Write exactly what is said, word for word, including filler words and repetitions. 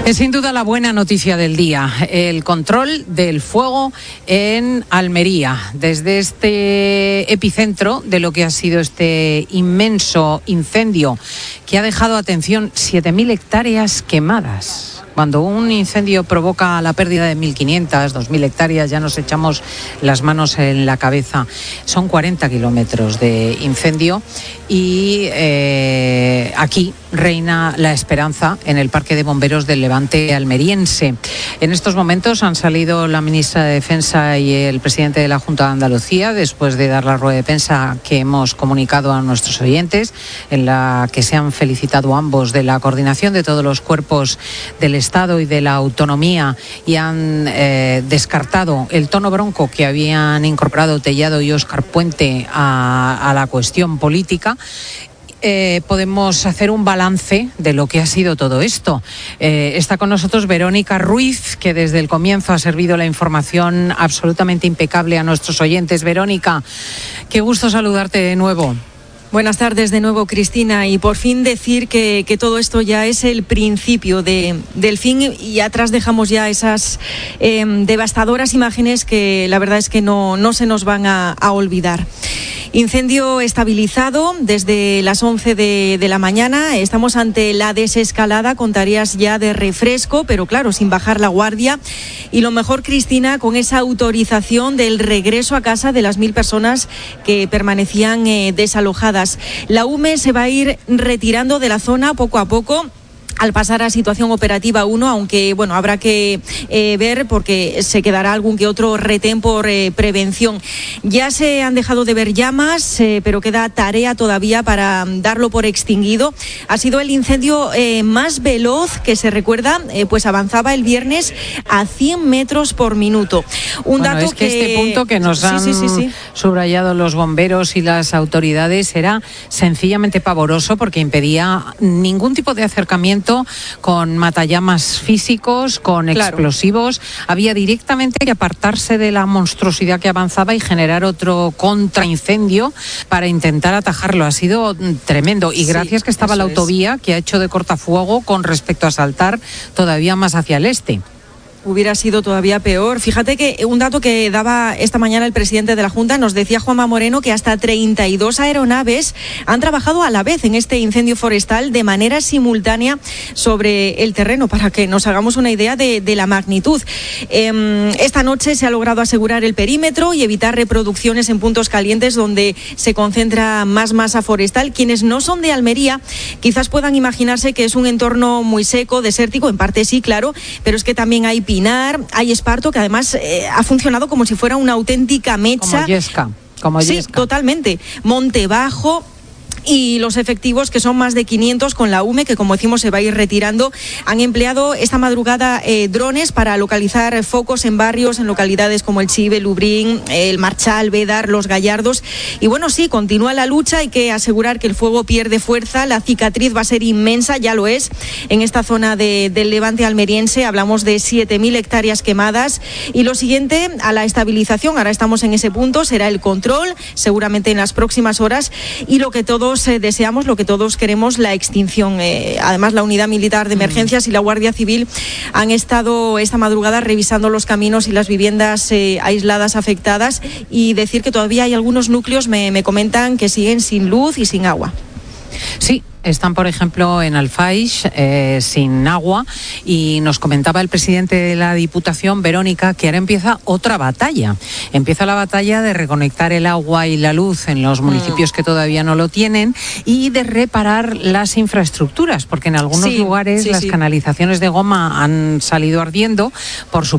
Es sin duda la buena noticia del día, el control del fuego en Almería, desde este epicentro de lo que ha sido este inmenso incendio que ha dejado, atención, siete mil hectáreas quemadas. Cuando un incendio provoca la pérdida de mil quinientas, dos mil hectáreas, ya nos echamos las manos en la cabeza. Son cuarenta kilómetros de incendio y eh, aquí reina la esperanza en el Parque de Bomberos del Levante almeriense. En estos momentos han salido la ministra de Defensa y el presidente de la Junta de Andalucía después de dar la rueda de prensa que hemos comunicado a nuestros oyentes, en la que se han felicitado ambos de la coordinación de todos los cuerpos del Estado y de la autonomía, y han eh, descartado el tono bronco que habían incorporado Tellado y Óscar Puente a, a la cuestión política. Eh, podemos hacer un balance de lo que ha sido todo esto. Eh, está con nosotros Verónica Ruiz, que desde el comienzo ha servido la información absolutamente impecable a nuestros oyentes. Verónica, qué gusto saludarte de nuevo. Buenas tardes de nuevo, Cristina, y por fin decir que, que todo esto ya es el principio de, del fin, y atrás dejamos ya esas eh, devastadoras imágenes que la verdad es que no, no se nos van a, a olvidar. Incendio estabilizado desde las once de, de la mañana. Estamos ante la desescalada con tareas ya de refresco, pero claro, sin bajar la guardia. Y lo mejor, Cristina, con esa autorización del regreso a casa de las mil personas que permanecían eh, desalojadas. La U M E se va a ir retirando de la zona poco a poco al pasar a situación operativa uno, aunque bueno, habrá que eh, ver, porque se quedará algún que otro retén por eh, prevención. Ya se han dejado de ver llamas, eh, pero queda tarea todavía para darlo por extinguido. Ha sido el incendio eh, más veloz que se recuerda, eh, pues avanzaba el viernes a cien metros por minuto. Un bueno, dato es que, que este punto que nos han sí, sí, sí, sí. subrayado los bomberos y las autoridades era sencillamente pavoroso, porque impedía ningún tipo de acercamiento con matallamas físicos, con claro. explosivos. Había directamente que apartarse de la monstruosidad que avanzaba y generar otro contraincendio para intentar atajarlo. Ha sido tremendo, y gracias sí, que estaba la autovía es. que ha hecho de cortafuego con respecto a saltar todavía más hacia el este. Hubiera sido todavía peor. Fíjate que un dato que daba esta mañana el presidente de la Junta, nos decía Juanma Moreno que hasta treinta y dos aeronaves han trabajado a la vez en este incendio forestal de manera simultánea sobre el terreno, para que nos hagamos una idea de, de la magnitud. Eh, esta noche se ha logrado asegurar el perímetro y evitar reproducciones en puntos calientes donde se concentra más masa forestal. Quienes no son de Almería quizás puedan imaginarse que es un entorno muy seco, desértico, en parte sí, claro, pero es que también hay Pinar, hay esparto, que además eh, ha funcionado como si fuera una auténtica mecha. Como Yesca, como Sí, Yesca. Totalmente. Monte Bajo. Y los efectivos, que son más de quinientos con la U M E, que como decimos se va a ir retirando, han empleado esta madrugada eh, drones para localizar focos en barrios, en localidades como el Chive, Lubrín, el Marchal, Bédar, Los Gallardos. Y bueno, sí, continúa la lucha, hay que asegurar que el fuego pierde fuerza, la cicatriz va a ser inmensa, ya lo es, en esta zona de, del Levante almeriense. Hablamos de siete mil hectáreas quemadas, y lo siguiente, a la estabilización, ahora estamos en ese punto, será el control, seguramente en las próximas horas, y lo que todos Eh, deseamos, lo que todos queremos, la extinción. Eh, además, la Unidad Militar de Emergencias y la Guardia Civil han estado esta madrugada revisando los caminos y las viviendas eh, aisladas afectadas, y decir que todavía hay algunos núcleos, me, me comentan, que siguen sin luz y sin agua. Sí. Están, por ejemplo, en Alfaix, eh, sin agua, y nos comentaba el presidente de la Diputación, Verónica, que ahora empieza otra batalla. Empieza la batalla de reconectar el agua y la luz en los municipios mm. que todavía no lo tienen, y de reparar las infraestructuras, porque en algunos sí, lugares sí, las sí. canalizaciones de goma han salido ardiendo por su